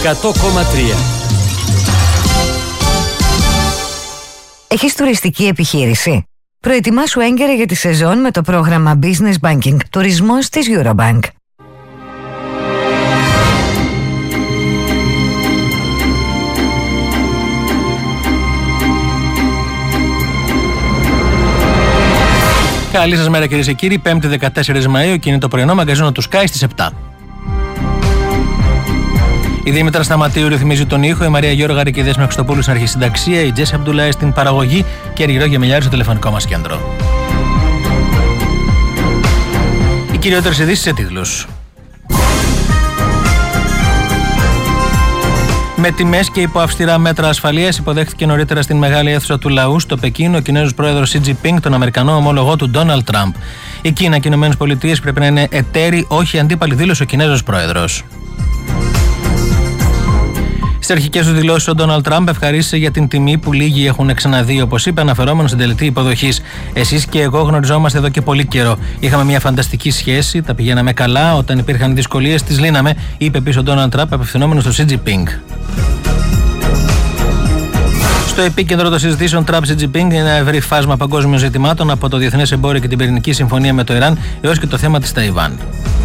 100,3. Έχεις τουριστική επιχείρηση? Προετοιμάσου έγκαιρα για τη σεζόν με το πρόγραμμα Business Banking Τουρισμός της Eurobank. Καλή σας μέρα κυρίες και κύριοι, 5η 14 Μαΐου και είναι το πρωινό μαγκαζίνο του Sky στις 7. Η Δήμητρα Σταματίου ρυθμίζει τον ήχο, η Μαρία Γιώργαρη και η Δέσποινα Χριστοπούλου στην αρχισυνταξία, η Τζέσσα Αμπτουλάη στην παραγωγή και η Αργυρό Γεμελιάρη στο τηλεφωνικό μας κέντρο. Οι κυριότερες ειδήσεις σε τίτλους. Με τιμές και υπό αυστηρά μέτρα ασφαλείας υποδέχθηκε νωρίτερα στην μεγάλη αίθουσα του λαού στο Πεκίνο ο Κινέζος πρόεδρος Xi Jinping, τον Αμερικανό ομόλογό του Ντόναλντ Τραμπ. Η Κίνα και οι ΗΠΑ πρέπει να είναι εταίροι, όχι αντίπαλοι, δήλωσε ο Κινέζος πρόεδρος. Στις αρχικές του δηλώσεις, ο Ντόναλντ Τραμπ ευχαρίστησε για την τιμή που λίγοι έχουν ξαναδεί, όπως είπε, αναφερόμενο στην τελετή υποδοχής. Εσείς και εγώ γνωριζόμαστε εδώ και πολύ καιρό. Είχαμε μια φανταστική σχέση, τα πηγαίναμε καλά. Όταν υπήρχαν δυσκολίες, τις λύναμε, είπε πίσω ο Ντόναλντ Τραμπ, απευθυνόμενος στο Xi Jinping. Στο επίκεντρο των συζητήσεων Τραμπ-Xi Jinping είναι ένα ευρύ φάσμα παγκόσμιων ζητημάτων, από το διεθνές εμπόριο και την πυρηνική συμφωνία με το Ιράν έως και το θέμα της Ταϊβάν.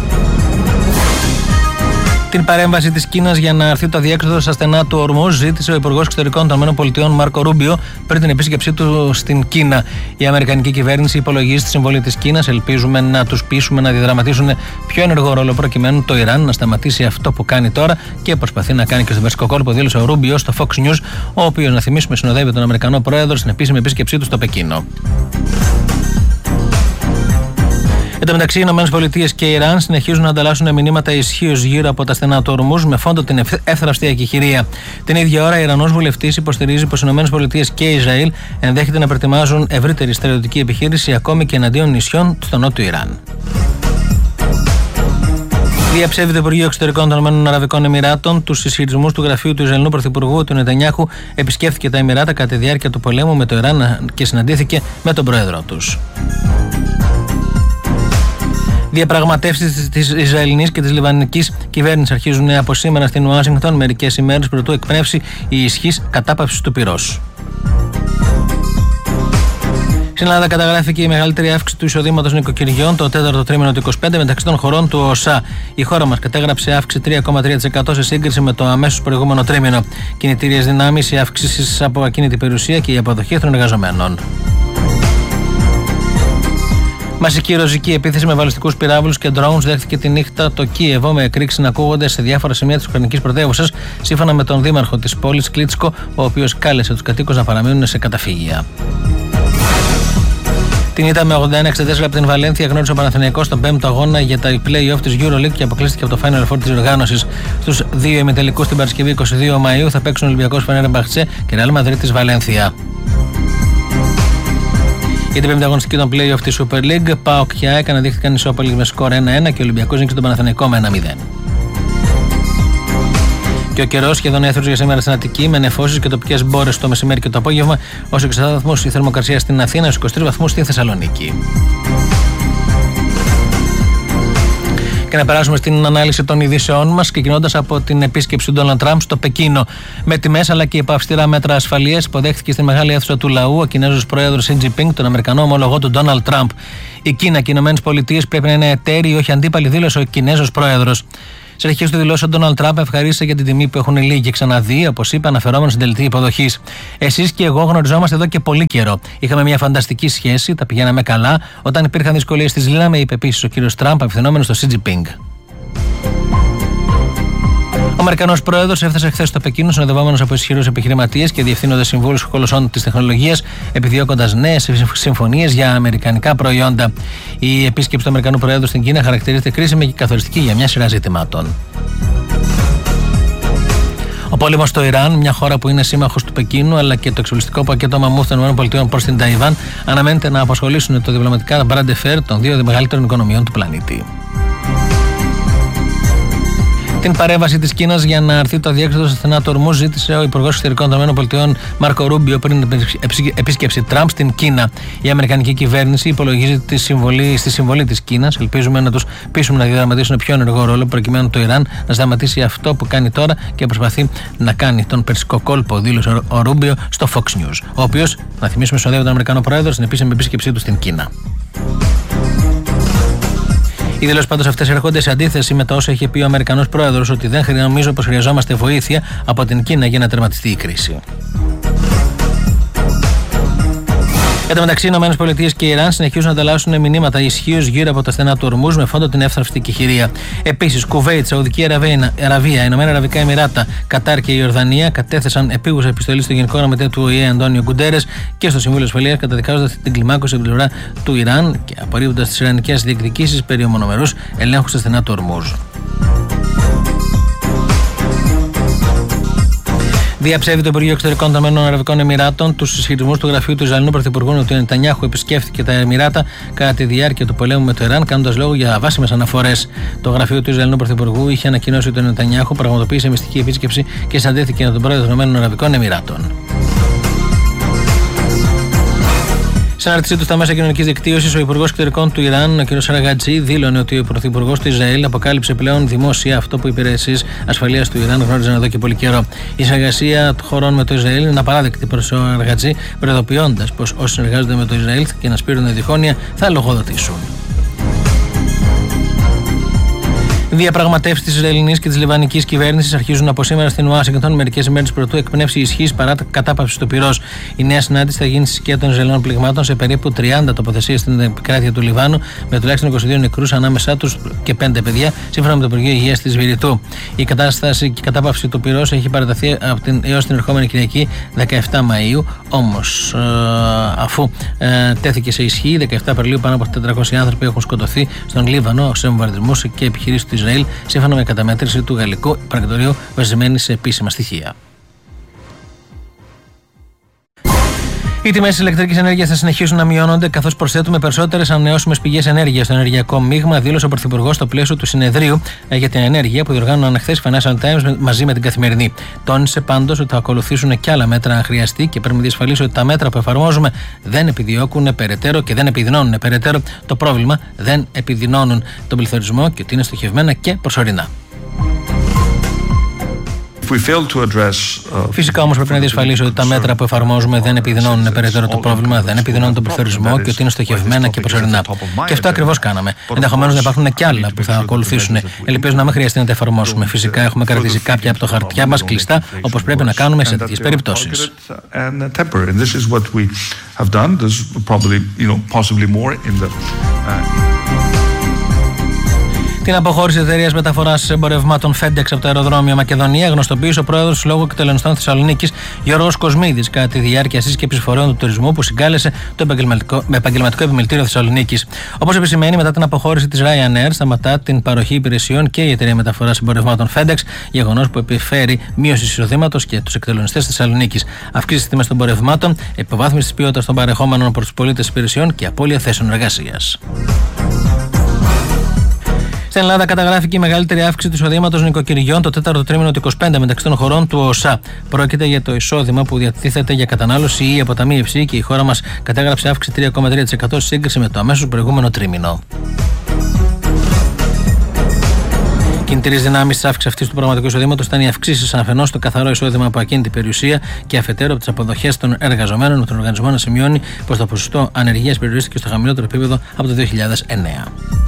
Την παρέμβαση της Κίνας για να αρθεί το αδιέξοδο στα στενά του Ορμούζ ζήτησε ο Υπουργός Εξωτερικών των ΗΠΑ Μάρκο Ρούμπιο πριν την επίσκεψή του στην Κίνα. Η Αμερικανική κυβέρνηση υπολογίζει τη συμβολή της Κίνας. Ελπίζουμε να τους πείσουμε να διδραματίσουν πιο ενεργό ρόλο προκειμένου το Ιράν να σταματήσει αυτό που κάνει τώρα και προσπαθεί να κάνει και στο Περσικό κόλπο, δήλωσε ο Ρούμπιο στο Fox News, ο οποίος, να θυμίσουμε, συνοδεύει τον Αμερικανό πρόεδρο στην επίσημη επίσκεψή του στο Πεκίνο. Εν τω μεταξύ, οι ΗΠΑ και η Ιράν συνεχίζουν να ανταλλάσσουν μηνύματα ισχύως γύρω από τα στενά του Ορμούζ με φόντο την εύθραυστη ακιχηρία. Την ίδια ώρα, ο Ιρανός βουλευτής υποστηρίζει πως οι ΗΠΑ και η Ισραήλ ενδέχεται να προετοιμάζουν ευρύτερη στρατιωτική επιχείρηση ακόμη και εναντίον νησιών στο νότιο Ιράν. Διαψεύδει το Υπουργείο Εξωτερικών των ΗΠΑ τους ισχυρισμούς του γραφείου του Ισραηλινού Πρωθυπουργού του Νετανιάχου. Επισκέφθηκε τα Εμιράτα κατά τη διάρκεια του πολέμου με το Ιράν και συναντήθηκε με τον πρόεδρό τους. Διαπραγματεύσεις της Ισραηλινής και της Λιβανικής κυβέρνησης αρχίζουν από σήμερα στην Ουάσιγκτον, μερικές ημέρες προτού εκπνεύσει η ισχύς κατάπαυση του πυρός. Στην Ελλάδα καταγράφηκε η μεγαλύτερη αύξηση του εισοδήματος νοικοκυριών το 4ο τρίμηνο του 2025 μεταξύ των χωρών του ΟΣΑ. Η χώρα μας κατέγραψε αύξηση 3,3% σε σύγκριση με το αμέσως προηγούμενο τρίμηνο. Κινητήριες δυνάμεις, οι αυξήσεις από ακίνητη περιουσία και η αποδοχή των εργαζομένων. Μασική ρωσική επίθεση με βαλιστικούς πυράβλους και drones δέχτηκε τη νύχτα το Κίεβο, με εκρήξεις να ακούγονται σε διάφορα σημεία της ουκρανικής πρωτεύουσας, σύμφωνα με τον δήμαρχο της πόλης Κλίτσκο, ο οποίος κάλεσε τους κατοίκους να παραμείνουν σε καταφύγια. Την ήττα με 81-64 από την Βαλένθια γνώρισε ο Παναθηναϊκός στον 5ο αγώνα για τα play-off της EuroLeague και αποκλείστηκε από το Final Four της οργάνωσης. Στους δύο ημιτελικούς την Παρασκευή 22 Μαΐου θα παίξουν Ολυμπιακός Φενέρμπαχτσε και Ρεάλ Μαδρίτης της Βαλένθια. Για την πέμπτη αγωνιστική των play-off της Super League, ΠΑΟΚ και ΑΕΚ αναδείχθηκαν ισόπαλοι με σκορ 1-1 και ο Ολυμπιακός νίκησε τον Παναθηναϊκό με 1-0. Και ο καιρός σχεδόν έθρος για σήμερα στην Αττική, με νεφώσεις και τοπικές μπόρες το μεσημέρι και το απόγευμα, ως 27 βαθμούς η θερμοκρασία στην Αθήνα, στους 23 βαθμούς στη Θεσσαλονίκη. Και να περάσουμε στην ανάλυση των ειδήσεών μας, ξεκινώντας από την επίσκεψη του Ντόναλντ Τραμπ στο Πεκίνο. Με τιμές αλλά και υπό αυστηρά μέτρα ασφαλείας υποδέχθηκε στη μεγάλη αίθουσα του λαού ο Κινέζος πρόεδρος Xi Jinping, τον Αμερικανό ομόλογό του Ντόναλντ Τραμπ. Η Κίνα και οι ΗΠΑ πρέπει να είναι εταίροι, όχι αντίπαλοι, δήλωσε ο Κινέζος πρόεδρος. Σε αρχές του δηλώσει, ο Ντόναλντ Τραμπ ευχαρίστησε για την τιμή που έχουν λίγοι ξαναδεί, όπως είπε, αναφερόμενο στην τελετή υποδοχής. Εσείς και εγώ γνωριζόμαστε εδώ και πολύ καιρό. Είχαμε μια φανταστική σχέση, τα πηγαίναμε καλά. Όταν υπήρχαν δυσκολίες, τις λύναμε, είπε επίσης ο κύριος Τραμπ, απευθυνόμενος στο Xi Jinping. Ο Αμερικανός πρόεδρος έφτασε χθες στο Πεκίνο, συνοδευόμενος από ισχυρούς επιχειρηματίες και διευθύνοντες συμβούλους κολοσσών της τεχνολογίας, επιδιώκοντας νέες συμφωνίες για αμερικανικά προϊόντα. Η επίσκεψη του Αμερικανού πρόεδρου στην Κίνα χαρακτηρίζεται κρίσιμη και καθοριστική για μια σειρά ζητημάτων. Ο πόλεμος στο Ιράν, μια χώρα που είναι σύμμαχος του Πεκίνου, αλλά και το εξοπλιστικό πακέτο μαμούθ των ΗΠΑ προς την Ταϊβάν, αναμένεται να απασχολήσουν το διπλωματικά μπραντεφέρ των δύο μεγαλύτερων οικονομιών του πλανήτη. Την παρέμβαση της Κίνας για να αρθεί το αδιέξοδο στο στενά του Ορμούζ ζήτησε ο Υπουργός Εξωτερικών των ΗΠΑ Μάρκο Ρούμπιο πριν την επίσκεψη Τραμπ στην Κίνα. Η Αμερικανική κυβέρνηση υπολογίζει στη συμβολή της Κίνας. Ελπίζουμε να τους πείσουμε να διαδραματίσουν πιο ενεργό ρόλο προκειμένου το Ιράν να σταματήσει αυτό που κάνει τώρα και προσπαθεί να κάνει τον περσικό κόλπο, δήλωσε ο Ρούμπιο στο Fox News. Ο οποίος, να θυμίσουμε, συνοδεύει τον Αμερικανό Πρόεδρο στην επίσημη επίσκεψή του στην Κίνα. Οι δηλώσεις πάντως αυτές έρχονται σε αντίθεση με το όσο είχε πει ο Αμερικανός Πρόεδρος, ότι δεν νομίζω πως χρειαζόμαστε βοήθεια από την Κίνα για να τερματιστεί η κρίση. Εν τω μεταξύ, οι ΗΠΑ και η Ιράν συνεχίζουν να ανταλλάσσουν μηνύματα ισχύως γύρω από τα στενά του Ορμούζ με φόντο την εύθραυστη Κηχηρία. Επίσης, Κουβέιτ, Σαουδική Αραβία, Ηνωμένα Αραβικά Εμιράτα, Κατάρ και η Ιορδανία κατέθεσαν επίγουσα επιστολή στο Γενικό Γραμματέα του ΟΗΕ Αντώνιο Γκουντέρες και στο Συμβούλιο Ασφαλείας, καταδικάζοντας την κλιμάκωση από την πλευρά του Ιράν και απορρίπτοντας τις ιρανικές διεκδικήσεις περί μονομερούς ελέγχου στα στενά του Ορμούζ. Διαψεύδει το Υπουργείο Εξωτερικών των ΗΠΑ τους ισχυρισμούς του γραφείου του Ισραηλινού Πρωθυπουργού ότι ο Νετανιάχου επισκέφθηκε τα Εμιράτα κατά τη διάρκεια του πολέμου με το Ιράν, κάνοντας λόγο για αβάσιμες αναφορές. Το γραφείο του Ισραηλινού Πρωθυπουργού είχε ανακοινώσει ότι ο Νετανιάχου πραγματοποίησε μυστική επίσκεψη και συναντήθηκε με τον πρόεδρο των ΗΠΑ. Σε ανάρτησή του στα μέσα κοινωνικής δικτύωσης, ο Υπουργός Εξωτερικών του Ιράν, ο κ. Σαραγατζή, δήλωνε ότι ο Πρωθυπουργός του Ισραήλ αποκάλυψε πλέον δημόσια αυτό που οι υπηρεσίες ασφαλείας του Ιράν γνώριζαν εδώ και πολύ καιρό. Η συνεργασία των χωρών με το Ισραήλ είναι απαράδεκτη, προς ο Σαραγατζή, προειδοποιώντας πως όσοι συνεργάζονται με το Ισραήλ και να σπείρουν διχόνοια θα λογοδοτήσουν. Διαπραγματεύσεις της Ισραηλινής και της Λιβανικής κυβέρνησης αρχίζουν από σήμερα στην Ουάσιγκτον, μερικές ημέρες πρωτού εκπνεύσει ισχύς παρά κατάπαυση του πυρός. Η νέα συνάντηση θα γίνει στη σκιά των Ισραηλινών πληγμάτων σε περίπου 30 τοποθεσίες στην επικράτεια του Λιβάνου, με τουλάχιστον 22 νεκρούς ανάμεσά τους και 5 παιδιά, σύμφωνα με το Υπουργείο Υγείας της Βηρητού. Η κατάσταση και η κατάπαυση του πυρός έχει παραταθεί έως την ερχόμενη Κυριακή 17 Μαΐου. Όμως, αφού τέθηκε σε ισχύ, 17 Απριλίου πάνω από 400 άνθρωποι έχουν σκοτωθεί στον Λίβανο σε βομβαρδισμούς και επιχειρήσεις του Ισραήλ, σύμφωνα με καταμέτρηση του Γαλλικού Πρακτορείου βασισμένη σε επίσημα στοιχεία. Οι τιμές της ηλεκτρικής ενέργειας θα συνεχίσουν να μειώνονται, καθώς προσθέτουμε περισσότερες ανανεώσιμες πηγές ενέργειας στο ενεργειακό μείγμα, δήλωσε ο Πρωθυπουργός στο πλαίσιο του συνεδρίου για την ενέργεια που διοργάνωναν χθες Financial Times μαζί με την Καθημερινή. Τόνισε πάντως ότι θα ακολουθήσουν και άλλα μέτρα αν χρειαστεί και πρέπει να διασφαλίσει ότι τα μέτρα που εφαρμόζουμε δεν επιδιώκουν περαιτέρω και δεν επιδεινώνουν περαιτέρω το πρόβλημα, δεν επιδεινώνουν τον πληθωρισμό και ότι είναι στοχευμένα και προσωρινά. Φυσικά όμως πρέπει να διασφαλίσω ότι τα μέτρα που εφαρμόζουμε δεν επιδεινώνουν περαιτέρω το πρόβλημα, δεν επιδεινώνουν τον πληθωρισμό και ότι είναι στοχευμένα και προσωρινά. Και αυτό ακριβώς κάναμε. Ενδεχομένως να υπάρχουν και άλλα που θα ακολουθήσουν. Ελπίζω να μην χρειαστεί να τα εφαρμόσουμε. Φυσικά έχουμε κρατήσει κάποια από το χαρτιά μας κλειστά, όπως πρέπει να κάνουμε σε τέτοιες περιπτώσεις. Την αποχώρηση της εταιρείας μεταφοράς εμπορευμάτων FedEx από το αεροδρόμιο Μακεδονία γνωστοποίησε ο πρόεδρος του Συλλόγου Εκτελεστών Θεσσαλονίκης Γιώργος Κοσμίδης κατά τη διάρκεια σύσκεψης φορέων του τουρισμού που συγκάλεσε το Επαγγελματικό Επιμελητήριο Θεσσαλονίκης. Όπως επισημαίνει, μετά την αποχώρηση της Ryanair, σταματά την παροχή υπηρεσιών και η εταιρεία μεταφοράς εμπορευμάτων FedEx, γεγονός που επιφέρει μείωση εισοδήματος και τους εκτελεστές Θεσσαλονίκης, αυξήσει τις τιμές των εμπορευμάτων, υποβάθμιση της ποιότητας των παρεχόμενων προς τους πολίτες υπηρεσιών και απώλεια θέσεων εργασίας. Στην Ελλάδα καταγράφηκε η μεγαλύτερη αύξηση του εισοδήματος νοικοκυριών το 4ο τρίμηνο του 2025 μεταξύ των χωρών του ΟΣΑ. Πρόκειται για το εισόδημα που διατίθεται για κατανάλωση ή αποταμίευση και η χώρα μας κατέγραψε αύξηση 3,3% σε σύγκριση με το αμέσως προηγούμενο τρίμηνο. Κινητήρες δυνάμεις της αύξησης αυτής του πραγματικού εισοδήματος ήταν οι αυξήσεις αφενός στο καθαρό εισόδημα από ακίνητη περιουσία και αφετέρου από τις αποδοχές των εργαζομένων, με τον οργανισμό να σημειώνει πως το ποσοστό ανεργίας περιορίστηκε στο χαμηλότερο επίπεδο από το 2009.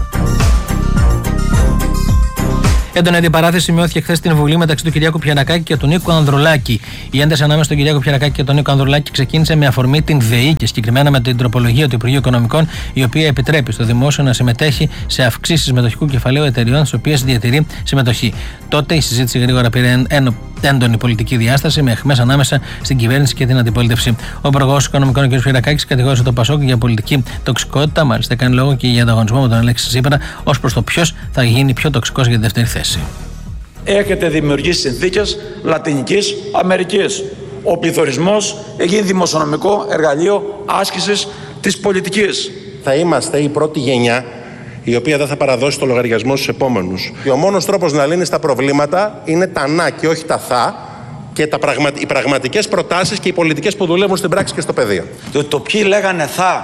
Έντονη αντιπαράθεση σημειώθηκε χθες στην Βουλή μεταξύ του Κυριάκου Πιερακάκη και του Νίκου Ανδρουλάκη. Η ένταση ανάμεσα στον Κυριάκο Πιερακάκη και τον Νίκο Ανδρουλάκη ξεκίνησε με αφορμή την ΔΕΗ και συγκεκριμένα με την τροπολογία του Υπουργείου Οικονομικών, η οποία επιτρέπει στο δημόσιο να συμμετέχει σε αυξήσεις μετοχικού κεφαλαίου εταιριών στις οποίες διατηρεί συμμετοχή. Τότε η συζήτηση γρήγορα πήρε έντονη πολιτική διάσταση με αιχμές ανάμεσα στην κυβέρνηση και την αντιπολίτευση. Ο Υπουργός Οικονομικών κ. Πιερακάκης κατηγόρησε το ΠΑΣΟΚ για πολιτική τοξικότητα, μάλιστα κάνει λόγο και για ανταγωνισμό με τον Αλέξη Τσίπρα ως προς το ποιος θα γίνει πιο τοξικός για τη δεύτερη θέση. Έχετε δημιουργήσει συνθήκες Λατινικής Αμερικής. Ο πληθωρισμός έχει δημοσιονομικό εργαλείο άσκησης της πολιτικής. Θα είμαστε η πρώτη γενιά η οποία δεν θα παραδώσει το λογαριασμό στους επόμενους. Ο μόνος τρόπος να λύνεις τα προβλήματα είναι τα να και όχι τα θα, και οι πραγματικές προτάσεις και οι πολιτικές που δουλεύουν στην πράξη και στο πεδίο. Το ποιοι λέγανε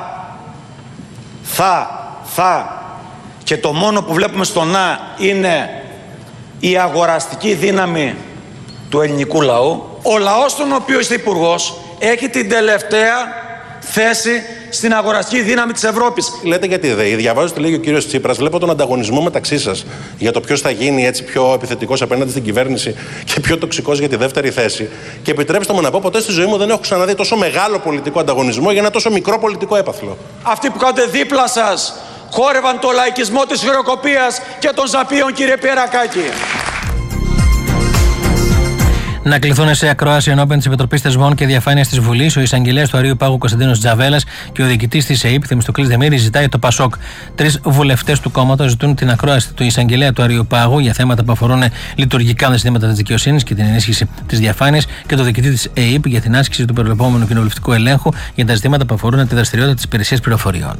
θα και το μόνο που βλέπουμε στο να είναι η αγοραστική δύναμη του ελληνικού λαού. Ο λαός, τον οποίο είστε υπουργός, έχει την τελευταία θέση στην αγοραστική δύναμη της Ευρώπης. Λέτε για τη ΔΕΗ, διαβάζω τι λέγει ο κύριος Τσίπρας, βλέπω τον ανταγωνισμό μεταξύ σας για το ποιος θα γίνει έτσι πιο επιθετικός απέναντι στην κυβέρνηση και πιο τοξικός για τη δεύτερη θέση. Και επιτρέψτε μου να πω, ποτέ στη ζωή μου δεν έχω ξαναδεί τόσο μεγάλο πολιτικό ανταγωνισμό για ένα τόσο μικρό πολιτικό έπαθλο. Αυτοί που κάνετε δίπλα σας χόρευαν το λαϊκισμό της χρεοκοπίας και των ζαπίων, κύριε Πιερακάκη. Να κληθούν σε ακρόαση ενώπιον της Επιτροπής Θεσμών και Διαφάνειας της Βουλής ο εισαγγελέας του Αρείου Πάγου Κωνσταντίνος Τζαβέλας και ο διοικητής της ΕΕΠ Θεμιστοκλής Δεμήρης ζητάει το ΠΑΣΟΚ. 3 βουλευτές του κόμματος ζητούν την ακρόαση του εισαγγελέα του Αρείου Πάγου για θέματα που αφορούν λειτουργικά ζητήματα της δικαιοσύνης και την ενίσχυση της διαφάνειας και το διοικητή της ΕΕΠ για την άσκηση του προβλεπόμενου κοινοβουλευτικού ελέγχου για τα ζητήματα που αφορούν τη δραστηριότητα της υπηρεσίας πληροφοριών.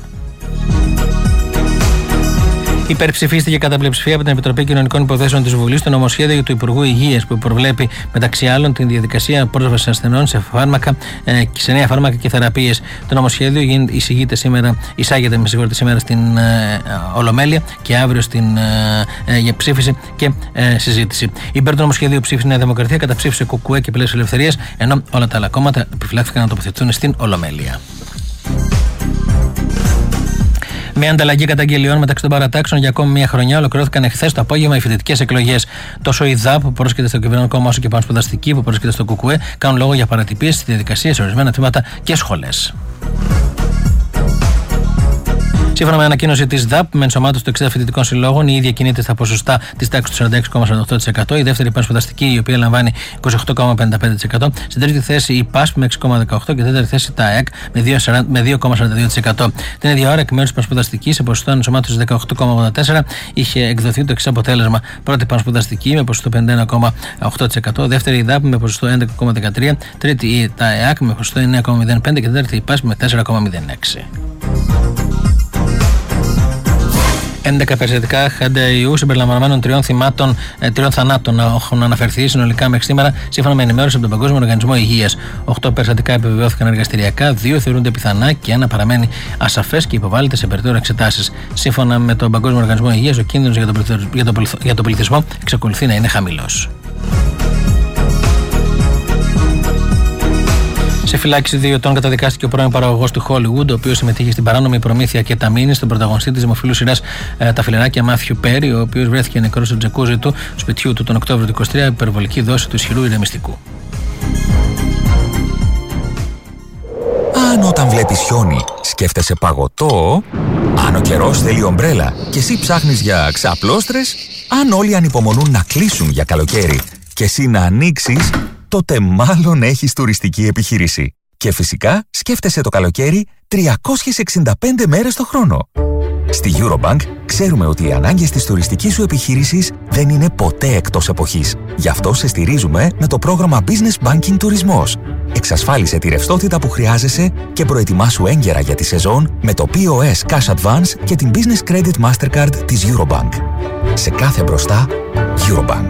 Υπερψηφίστηκε κατά πλειοψηφία από την Επιτροπή Κοινωνικών Υποθέσεων της Βουλής το νομοσχέδιο του Υπουργού Υγείας που προβλέπει μεταξύ άλλων την διαδικασία πρόσβασης ασθενών σε φάρμακα, σε νέα φάρμακα και θεραπείες. Το νομοσχέδιο εισάγεται σήμερα στην Ολομέλεια και αύριο για ψήφιση και συζήτηση. Υπέρ του νομοσχέδιου ψήφισε η Νέα Δημοκρατία, καταψήφισε ΚΚΕ και Πλεύση Ελευθερίας, ενώ όλα τα άλλα κόμματα επιφυλάχθηκαν να τοποθετηθούν στην Ολομέλεια. Μια ανταλλαγή καταγγελιών μεταξύ των παρατάξεων για ακόμη μια χρονιά ολοκληρώθηκαν εχθές το απόγευμα οι φοιτητικές εκλογές. Τόσο η ΔΑΠ που πρόσκειται στο κυβερνητικό κόμμα όσο και η Πανσπουδαστική που πρόσκειται στο ΚΚΕ κάνουν λόγο για παρατυπίες στη διαδικασία σε ορισμένα τμήματα και σχολές. Σύμφωνα με ανακοίνωση της ΔΑΠ, με ενσωμάτωση των 60 φοιτητικών συλλόγων, η ίδια κινείται στα ποσοστά της τάξης του 46,48%. Η δεύτερη πανσπουδαστική, η οποία λαμβάνει 28,55%. Στην τρίτη θέση η ΠΑΣΠ με 6,18% και τέταρτη θέση τα ΑΕΚ με 2,42%. Την ίδια ώρα, εκ μέρους της πανσπουδαστικής, σε ποσοστό ενσωμάτωσης 18,84%, είχε εκδοθεί το εξής αποτέλεσμα. Πρώτη πανσπουδαστική με ποσοστό 51,8%. Δεύτερη η ΔΑΠ με ποσοστό 11,13%. Τρίτη η τα ΑΕΚ με ποσοστό 9,05% και τέταρτη η ΠΑΣΠ με 4,06%. 11 περιστατικά ΧΑΝΤΑΙΟΥ συμπεριλαμβανομένων 3 θανάτων έχουν αναφερθεί συνολικά μέχρι σήμερα, σύμφωνα με ενημέρωση από τον Παγκόσμιο Οργανισμό Υγείας. 8 περιστατικά επιβεβαιώθηκαν εργαστηριακά, 2 θεωρούνται πιθανά και 1 παραμένει ασαφές και υποβάλλεται σε περαιτέρω εξετάσεις. Σύμφωνα με τον Παγκόσμιο Οργανισμό Υγείας, ο κίνδυνος για τον πληθυσμό εξακολουθεί να είναι χαμηλός. Σε φυλάκιση 2 ετών καταδικάστηκε ο πρώην παραγωγός του Hollywood, ο οποίος συμμετείχε στην παράνομη προμήθεια κεταμίνη στον πρωταγωνιστή της δημοφιλούς σειράς Τα Φιλεράκια Μάθιου Πέρι, ο οποίος βρέθηκε νεκρός στο τζακούζι του σπιτιού του τον Οκτώβριο του 2023, υπερβολική δόση του ισχυρού ηρεμιστικού. Αν όταν βλέπεις χιόνι σκέφτεσαι παγωτό, αν ο καιρός θέλει ομπρέλα και εσύ ψάχνεις για ξαπλώστρες, αν όλοι ανυπομονούν να κλείσουν για καλοκαίρι και εσύ να ανοίξεις, τότε μάλλον έχεις τουριστική επιχείρηση. Και φυσικά σκέφτεσαι το καλοκαίρι 365 μέρες το χρόνο. Στη Eurobank ξέρουμε ότι οι ανάγκες της τουριστικής σου επιχείρησης δεν είναι ποτέ εκτός εποχής. Γι' αυτό σε στηρίζουμε με το πρόγραμμα Business Banking Τουρισμός. Εξασφάλισε τη ρευστότητα που χρειάζεσαι και προετοιμάσου έγκαιρα για τη σεζόν με το POS Cash Advance και την Business Credit Mastercard της Eurobank. Σε κάθε μπροστά, Eurobank.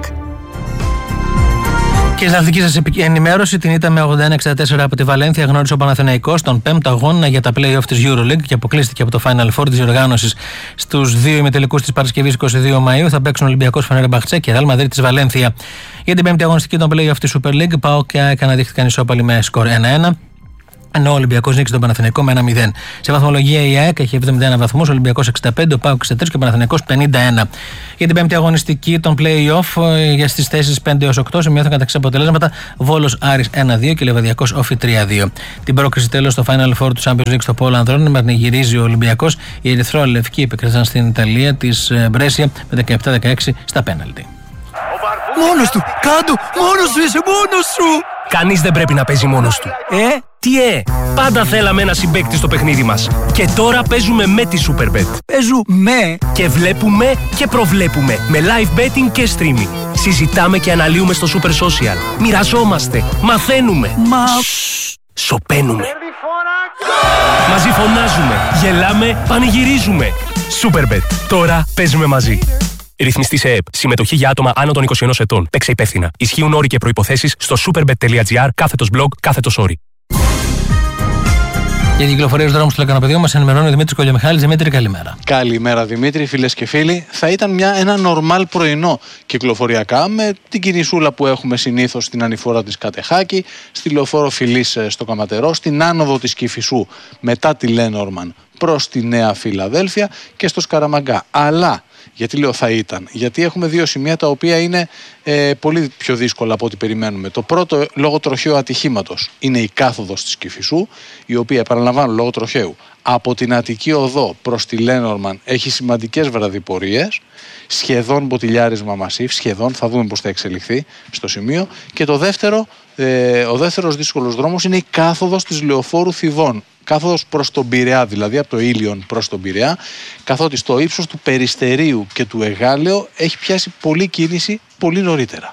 Και στην αθλητική σας ενημέρωση, την ήττα με 81-64 από τη Βαλένθια γνώρισε ο Παναθηναϊκός στον 5ο αγώνα για τα play-off της EuroLeague και αποκλείστηκε από το Final Four της διοργάνωσης. Στους 2 ημιτελικούς της Παρασκευής 22 Μαΐου θα παίξουν Ολυμπιακός Φενέρμπαχτσε και Ρεάλ Μαδρίτης της Βαλένθια. Για την 5η αγωνιστική των play-off της Super League, ΠΑΟΚ και ΑΕΚ αναδείχθηκαν ισόπαλοι με σκορ 1-1. Ενώ ο Ολυμπιακός νίκησε τον Παναθηναϊκό με 1-0. Σε βαθμολογία η ΑΕΚ έχει 71 βαθμούς, ο Ολυμπιακός 65, ο ΠΑΟΚ 63 και ο Παναθηναϊκός 51. Για την 5η αγωνιστική των play-off για στις θέσεις 5 έως 8 σημειώθηκαν τα εξής αποτελέσματα: Βόλος Άρης 1-2 και Λεβαδιακός Όφη 3-2. Την πρόκριση τέλος στο Final Four του Champions League στο Πόλο Ανδρών πανηγυρίζει ο Ολυμπιακός. Οι ερυθρόλευκοι επικράτησαν στην Ιταλία της Μπρέσια με 17-16 στα πέναλτι. Μόνος του! Κάντο! Μόνος σου είσαι! Μόνος σου! Κανείς δεν πρέπει να παίζει μόνος του. Τι πάντα θέλαμε ένα συμπαίκτη στο παιχνίδι μας. Και τώρα παίζουμε με τη Superbet. Παίζουμε και βλέπουμε και προβλέπουμε με live betting και streaming. Συζητάμε και αναλύουμε στο Super Social. Μοιραζόμαστε, μαθαίνουμε. Σωπαίνουμε. Μαζί φωνάζουμε, γελάμε, πανηγυρίζουμε. Superbet. Τώρα παίζουμε μαζί. Ρυθμιστή σε ΕΕΠ. Συμμετοχή για άτομα άνω των 21 ετών. Παίξε υπεύθυνα. Ισχύουν όροι και προϋποθέσεις στο superbet.gr/blog/όροι. Για την κυκλοφορία στους δρόμους του Λεκανοπεδίου μας ενημερώνει ο Δημήτρης Κολιομιχάλης. Δημήτρη, καλημέρα. Καλημέρα Δημήτρη, φίλες και φίλοι. Θα ήταν ένα νορμάλ πρωινό κυκλοφοριακά με την κινησούλα που έχουμε συνήθως στην ανηφόρα της Κατεχάκη, στη λεωφόρο Φιλής στο Καματερό, στην άνοδο της Κηφισού μετά τη Λένορμαν προς τη Νέα Φιλαδέλφια και στο Σκαραμαγκά. Αλλά γιατί λέω θα ήταν? Γιατί έχουμε δύο σημεία τα οποία είναι πολύ πιο δύσκολα από ό,τι περιμένουμε. Το πρώτο, λόγω τροχαίου ατυχήματος, είναι η κάθοδος της Κηφισού, η οποία, επαναλαμβάνω, λόγω τροχαίου από την Αττική Οδό προς τη Λένορμαν έχει σημαντικές βραδιπορίες, σχεδόν μποτιλιάρισμα μασίφ, σχεδόν, θα δούμε πώς θα εξελιχθεί στο σημείο. Και το δεύτερο, ο δεύτερος δύσκολος δρόμος είναι η κάθοδος της λεωφόρου Θηβών. Κάθοδος προς τον Πειραιά, δηλαδή από το Ήλιον προς τον Πειραιά, καθότι στο ύψος του Περιστερίου και του Εγάλεο έχει πιάσει πολλή κίνηση πολύ νωρίτερα.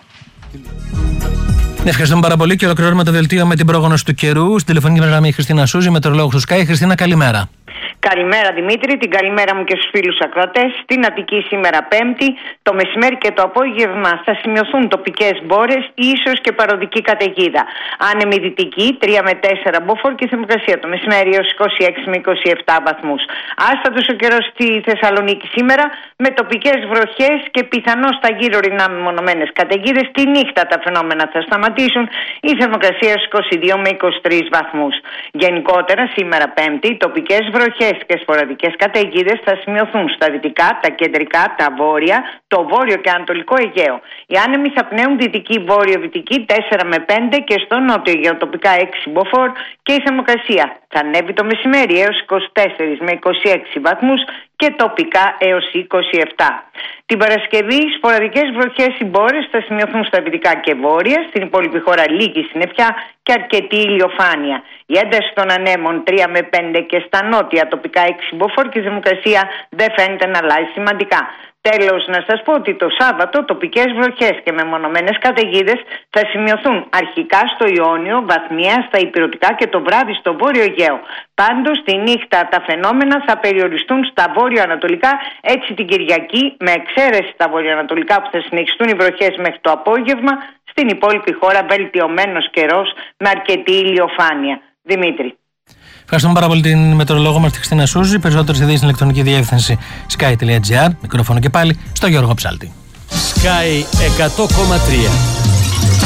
Ευχαριστούμε πάρα πολύ και ολοκληρώνουμε το δελτίο με την πρόγνωση του καιρού. Στην τηλεφωνική γραμμή η Χριστίνα Σούζη, μετεωρολόγος του Sky. Χριστίνα, καλημέρα. Καλημέρα Δημήτρη, την καλημέρα μου και στους φίλους ακροατές. Στην Αττική σήμερα Πέμπτη, το μεσημέρι και το απόγευμα θα σημειωθούν τοπικές μπόρες, ίσως και παροδική καταιγίδα. Άνεμη δυτική 3 με 4 μποφόρ και θερμοκρασία το μεσημέρι έως 26 με 27 βαθμούς. Άστατος ο καιρός στη Θεσσαλονίκη σήμερα με τοπικές βροχές και πιθανώς στα γύρω ρινά μεμονωμένες καταιγίδες. Τη νύχτα τα φαινόμενα θα σταματήσουν, η θερμοκρασία έως 22 με 23 βαθμούς. Γενικότερα σήμερα Πέμπτη, τοπικές βροχές και σποραδικές καταιγίδες θα σημειωθούν στα δυτικά, τα κεντρικά, τα βόρεια, το βόρειο και ανατολικό Αιγαίο. Οι άνεμοι θα πνέουν δυτική βόρειο-δυτική 4 με 5 και στο νότιο Αιγαίο τοπικά 6 μποφόρ και η θερμοκρασία θα ανέβει το μεσημέρι έως 24 με 26 βαθμούς και τοπικά έως 27. Την Παρασκευή, σποραδικές βροχές ή μπόρες θα σημειωθούν στα δυτικά και βόρεια, στην υπόλοιπη χώρα λίγη συννεφιά και αρκετή ηλιοφάνεια. Η ένταση των ανέμων 3 με 5 και στα νότια τοπικά 6 μποφόρ και η θερμοκρασία δεν φαίνεται να αλλάζει σημαντικά. Τέλος, να σας πω ότι το Σάββατο τοπικές βροχές και μεμονωμένες καταιγίδες θα σημειωθούν αρχικά στο Ιόνιο, βαθμιαία στα ηπειρωτικά και το βράδυ στο Βόρειο Αιγαίο. Πάντως, τη νύχτα τα φαινόμενα θα περιοριστούν στα βόρειο-ανατολικά, έτσι την Κυριακή, με εξαίρεση στα βορειοανατολικά που θα συνεχιστούν οι βροχές μέχρι το απόγευμα, στην υπόλοιπη χώρα βελτιωμένος καιρός με αρκετή ηλιοφάνεια. Δημήτρη. Ευχαριστούμε πάρα πολύ την μετεωρολόγο μας τη Χριστίνα Σούζη. Περισσότερες ειδήσεις στην ηλεκτρονική διεύθυνση sky.gr. Μικρόφωνο και πάλι στο Γιώργο Ψάλτη. Sky 100,3.